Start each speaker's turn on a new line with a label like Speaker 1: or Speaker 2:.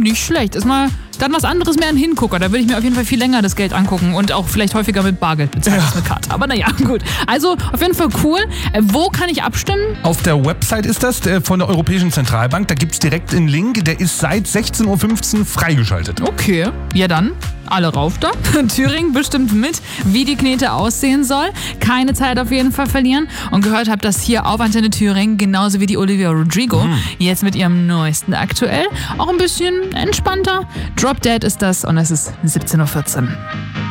Speaker 1: Nicht schlecht. Ist mal dann was anderes mehr ein Hingucker. Da würde ich mir auf jeden Fall viel länger das Geld angucken und auch vielleicht häufiger mit Bargeld bezahlen als mit Karte. Aber naja, gut. Also auf jeden Fall cool. Wo kann ich abstimmen?
Speaker 2: Auf der Website ist das von der Europäischen Zentralbank. Da gibt es direkt einen Link. Der ist seit 16.15 Uhr freigeschaltet.
Speaker 1: Okay, ja dann. Alle rauf da. Thüringen bestimmt mit, wie die Knete aussehen soll. Keine Zeit auf jeden Fall verlieren. Und gehört habt das hier auf Antenne Thüringen, genauso wie die Olivia Rodrigo. Jetzt mit ihrem neuesten aktuell. Auch ein bisschen entspannter. Drop Dead ist das und es ist 17.14 Uhr.